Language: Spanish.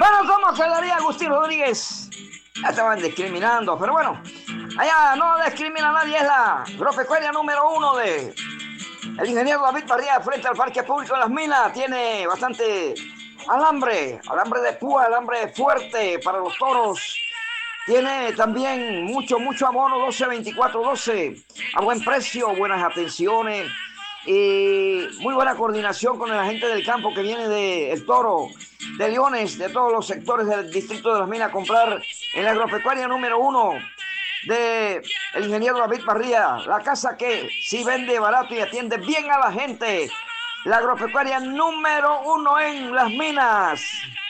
Bueno, ¿cómo quedaría Agustín Rodríguez? Ya estaban discriminando, pero bueno, allá no discrimina a nadie, es la agropecuaria número 1 de el ingeniero David Barría frente al Parque Público de Las Minas. Tiene bastante alambre de púa, alambre fuerte para los toros. Tiene también mucho abono, 12-24-12, a buen precio, buenas atenciones y muy buena coordinación con el agente del campo que viene del Toro, de Leones, de todos los sectores del distrito de Las Minas a comprar en la agropecuaria número 1 de el ingeniero David Barría, la casa que sí vende barato y atiende bien a la gente, la agropecuaria número 1 en Las Minas.